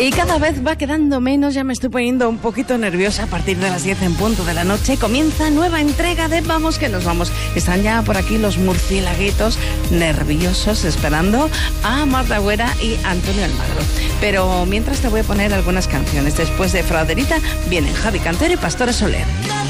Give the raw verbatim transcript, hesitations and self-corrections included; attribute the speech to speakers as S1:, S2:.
S1: Y cada vez va quedando menos, ya me estoy poniendo un poquito nerviosa. A partir de las diez en punto de la noche comienza nueva entrega de Vamos que nos vamos. Están ya por aquí los murciélaguitos nerviosos esperando a Marta Güera y Antonio Almagro. Pero mientras te voy a poner algunas canciones. Después de Fraderita vienen Javi Cantero y Pastora Soler.